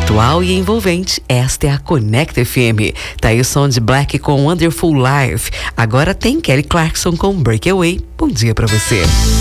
atual e envolvente. Esta é a Conecta FM. Tá aí o som de Black com Wonderful Life. Agora tem Kelly Clarkson com Breakaway. Bom dia pra você.